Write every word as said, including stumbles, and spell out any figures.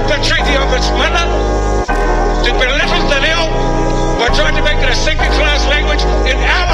the treaty of its mother, to belittle the Leo by trying to make it a second-class language in our